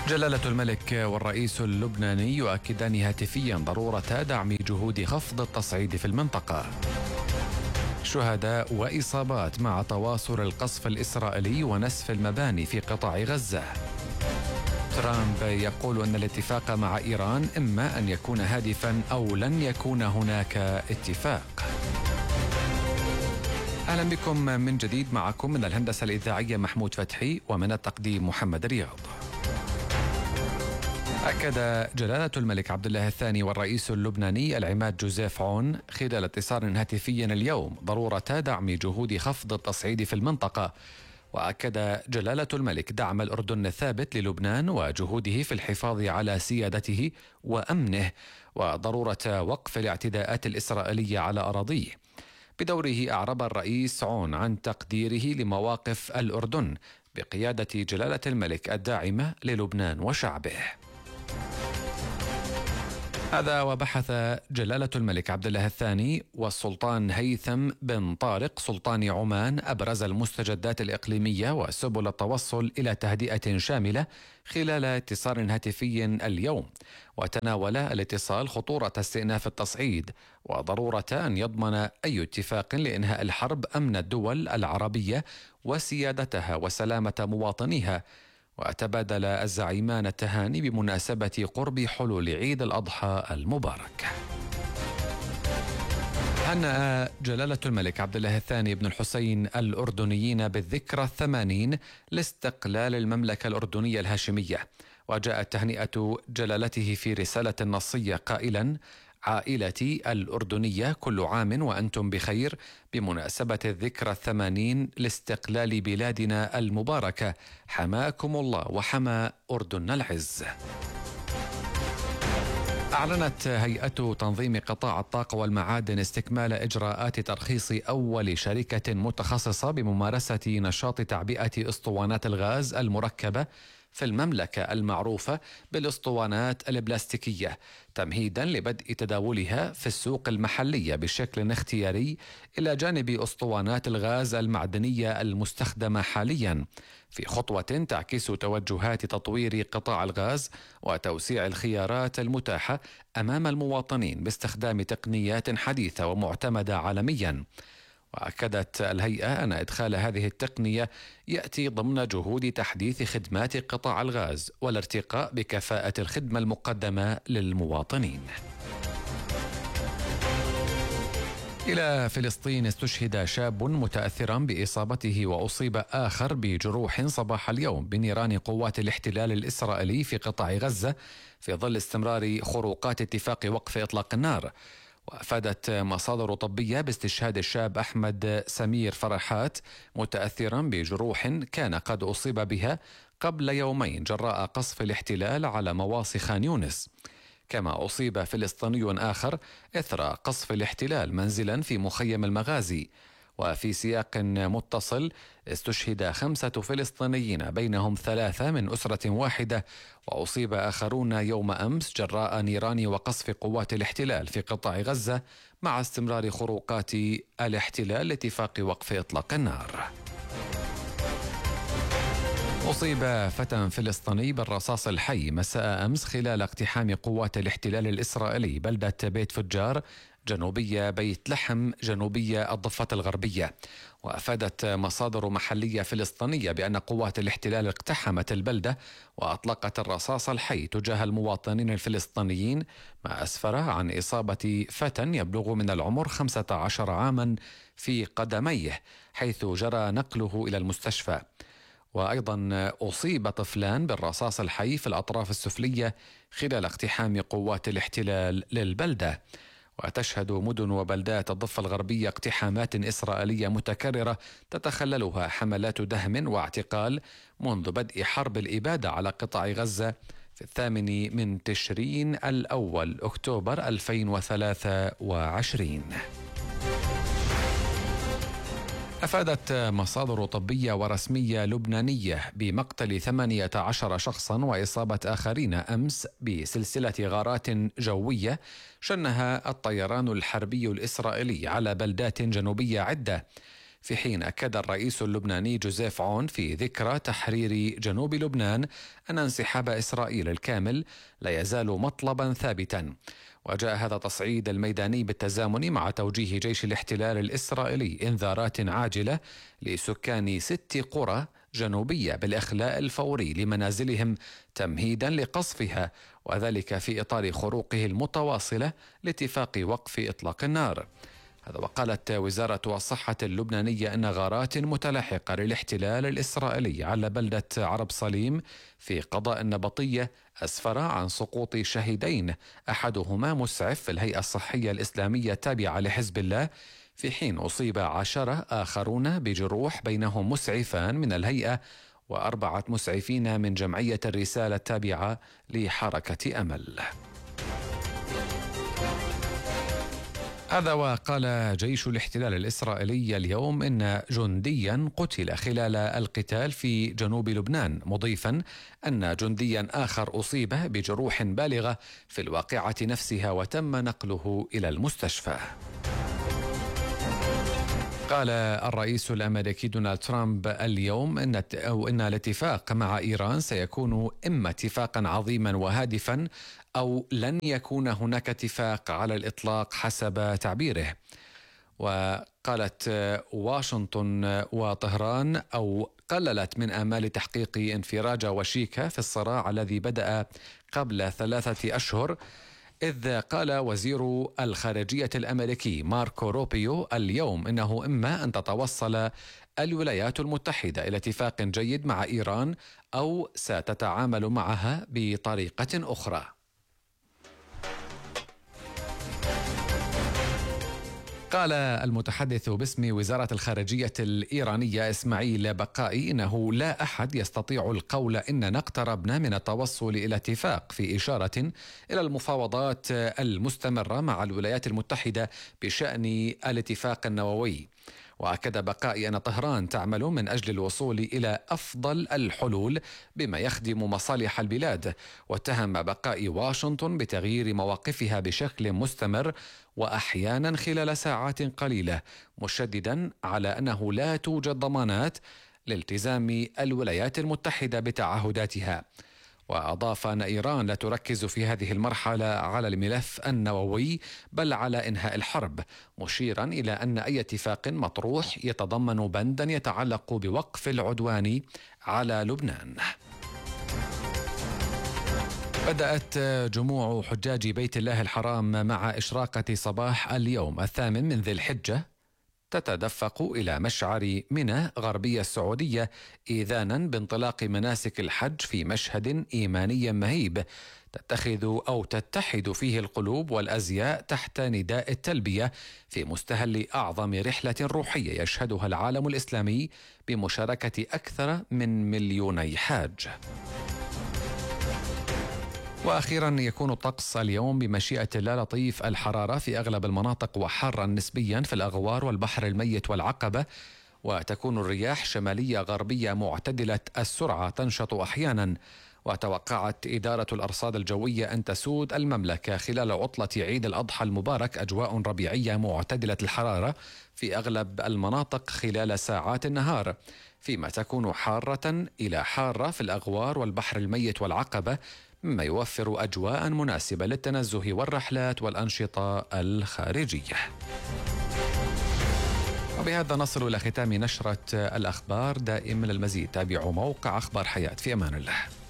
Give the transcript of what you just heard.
جلالة الملك والرئيس اللبناني يؤكدان هاتفيا ضرورة دعم جهود خفض التصعيد في المنطقة. شهداء وإصابات مع تواصل القصف الإسرائيلي ونسف المباني في قطاع غزة. ترامب يقول أن الاتفاق مع إيران إما أن يكون هادفا أو لن يكون هناك اتفاق. أهلا بكم من جديد، معكم من الهندسة الإذاعية محمود فتحي ومن التقديم محمد رياض. أكد جلالة الملك عبد الله الثاني والرئيس اللبناني العماد جوزيف عون خلال اتصال هاتفي اليوم ضرورة دعم جهود خفض التصعيد في المنطقة. وأكد جلالة الملك دعم الأردن الثابت للبنان وجهوده في الحفاظ على سيادته وأمنه، وضرورة وقف الاعتداءات الإسرائيلية على أراضيه. بدوره أعرب الرئيس عون عن تقديره لمواقف الأردن بقيادة جلالة الملك الداعمة للبنان وشعبه. هذا وبحث جلالة الملك عبد الله الثاني والسلطان هيثم بن طارق سلطان عمان أبرز المستجدات الإقليمية وسبل التوصل إلى تهدئة شاملة خلال اتصال هاتفي اليوم. وتناول الاتصال خطورة استئناف التصعيد وضرورة أن يضمن أي اتفاق لإنهاء الحرب أمن الدول العربية وسيادتها وسلامة مواطنيها. وتبادل الزعيمان التهاني بمناسبة قرب حلول عيد الأضحى المبارك. هنأ جلالة الملك عبد الله الثاني بن الحسين الأردنيين بالذكرى 80 لاستقلال المملكة الأردنية الهاشمية. وجاءت تهنئة جلالته في رسالة نصية قائلا: عائلتي الأردنية كل عام وأنتم بخير بمناسبة الذكرى 80 لاستقلال بلادنا المباركة، حماكم الله وحمى أردن العز. أعلنت هيئة تنظيم قطاع الطاقة والمعادن استكمال إجراءات ترخيص أول شركة متخصصة بممارسة نشاط تعبئة أسطوانات الغاز المركبة في المملكة المعروفة بالأسطوانات البلاستيكية، تمهيدا لبدء تداولها في السوق المحلية بشكل اختياري إلى جانب أسطوانات الغاز المعدنية المستخدمة حاليا، في خطوة تعكس توجهات تطوير قطاع الغاز وتوسيع الخيارات المتاحة أمام المواطنين باستخدام تقنيات حديثة ومعتمدة عالميا. وأكدت الهيئة أن إدخال هذه التقنية يأتي ضمن جهود تحديث خدمات قطاع الغاز والارتقاء بكفاءة الخدمة المقدمة للمواطنين. إلى فلسطين، استشهد شاب متأثرا بإصابته وأصيب آخر بجروح صباح اليوم بنيران قوات الاحتلال الإسرائيلي في قطاع غزة في ظل استمرار خروقات اتفاق وقف إطلاق النار. وأفادت مصادر طبية باستشهاد الشاب أحمد سمير فرحات متأثرا بجروح كان قد أصيب بها قبل يومين جراء قصف الاحتلال على مواصي خان يونس. كما أصيب فلسطيني آخر إثر قصف الاحتلال منزلا في مخيم المغازي. وفي سياق متصل، استشهد 5 فلسطينيين بينهم 3 من أسرة واحدة، وأصيب آخرون يوم أمس جراء نيران وقصف قوات الاحتلال في قطاع غزة مع استمرار خروقات الاحتلال لاتفاق وقف إطلاق النار. أصيب فتى فلسطيني بالرصاص الحي مساء أمس خلال اقتحام قوات الاحتلال الإسرائيلي بلدة بيت فجار جنوبية بيت لحم جنوبية الضفة الغربية. وأفادت مصادر محلية فلسطينية بأن قوات الاحتلال اقتحمت البلدة وأطلقت الرصاص الحي تجاه المواطنين الفلسطينيين، ما أسفر عن إصابة فتى يبلغ من العمر 15 عاما في قدميه، حيث جرى نقله إلى المستشفى. وأيضا أصيب طفلان بالرصاص الحي في الأطراف السفلية خلال اقتحام قوات الاحتلال للبلدة. وتشهد مدن وبلدات الضفة الغربية اقتحامات إسرائيلية متكررة تتخللها حملات دهم واعتقال منذ بدء حرب الإبادة على قطاع غزة في 8 تشرين الأول أكتوبر 2023. أفادت مصادر طبية ورسمية لبنانية بمقتل 18 شخصا وإصابة آخرين أمس بسلسلة غارات جوية شنها الطيران الحربي الإسرائيلي على بلدات جنوبية عدة في حين أكد الرئيس اللبناني جوزيف عون في ذكرى تحرير جنوب لبنان أن انسحاب إسرائيل الكامل لا يزال مطلبا ثابتا. وجاء هذا التصعيد الميداني بالتزامن مع توجيه جيش الاحتلال الإسرائيلي إنذارات عاجلة لسكان 6 قرى جنوبية بالإخلاء الفوري لمنازلهم تمهيدا لقصفها، وذلك في إطار خروقه المتواصلة لاتفاق وقف إطلاق النار. هذا وقالت وزارة الصحة اللبنانية أن غارات متلاحقة للاحتلال الإسرائيلي على بلدة عرب صليم في قضاء النبطية أسفر عن سقوط شهيدين، أحدهما مسعف في الهيئة الصحية الإسلامية التابعة لحزب الله، في حين أصيب 10 آخرون بجروح بينهم مسعفان من الهيئة و4 مسعفين من جمعية الرسالة التابعة لحركة أمل. هذا وقال جيش الاحتلال الإسرائيلي اليوم إن جنديا قتل خلال القتال في جنوب لبنان، مضيفا أن جنديا آخر أصيب بجروح بالغة في الواقعة نفسها وتم نقله إلى المستشفى. قال الرئيس الأمريكي دونالد ترامب اليوم إن الاتفاق مع إيران سيكون إما اتفاقا عظيما وهادفا أو لن يكون هناك اتفاق على الإطلاق حسب تعبيره. وقالت واشنطن وطهران أو قللت من آمال تحقيق انفراجة وشيكة في الصراع الذي بدأ قبل 3 أشهر، إذ قال وزير الخارجية الأمريكي ماركو روبيو اليوم إنه إما أن تتوصل الولايات المتحدة إلى اتفاق جيد مع إيران أو ستتعامل معها بطريقة أخرى. قال المتحدث باسم وزارة الخارجية الإيرانية إسماعيل بقائي إنه لا أحد يستطيع القول إننا اقتربنا من التوصل إلى اتفاق، في إشارة إلى المفاوضات المستمرة مع الولايات المتحدة بشأن الاتفاق النووي. وأكد بقائي أن طهران تعمل من أجل الوصول إلى أفضل الحلول بما يخدم مصالح البلاد، واتهم بقائي واشنطن بتغيير مواقفها بشكل مستمر وأحيانا خلال ساعات قليلة، مشددا على أنه لا توجد ضمانات لالتزام الولايات المتحدة بتعهداتها. وأضاف أن إيران لا تركز في هذه المرحلة على الملف النووي بل على إنهاء الحرب، مشيرا إلى أن أي اتفاق مطروح يتضمن بندا يتعلق بوقف العدوان على لبنان. بدأت جموع حجاج بيت الله الحرام مع إشراقة صباح اليوم 8 من ذي الحجة تتدفق إلى مشعر منى غربية السعودية إذانا بانطلاق مناسك الحج في مشهد إيماني مهيب تتحد فيه القلوب والأزياء تحت نداء التلبية في مستهل أعظم رحلة روحية يشهدها العالم الإسلامي بمشاركة أكثر من 2,000,000 حاج. وأخيرا يكون الطقس اليوم بمشيئة الله لطيف الحرارة في أغلب المناطق وحارا نسبيا في الأغوار والبحر الميت والعقبة، وتكون الرياح شمالية غربية معتدلة السرعة تنشط أحيانا. وتوقعت إدارة الأرصاد الجوية أن تسود المملكة خلال عطلة عيد الأضحى المبارك أجواء ربيعية معتدلة الحرارة في أغلب المناطق خلال ساعات النهار، فيما تكون حارة إلى حارة في الأغوار والبحر الميت والعقبة، مما يوفر أجواء مناسبة للتنزه والرحلات والأنشطة الخارجية. وبهذا نصل إلى ختام نشرة الأخبار. دائما للمزيد تابعوا موقع أخبار حياة. في أمان الله.